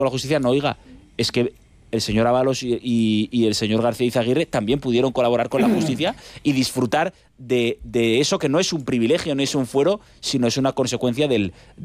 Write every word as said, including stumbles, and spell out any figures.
con la justicia, no, oiga, es que el señor Ábalos y, y, y el señor García Izaguirre también pudieron colaborar con la justicia y disfrutar de, de eso que no es un privilegio, no es un fuero, sino es una consecuencia del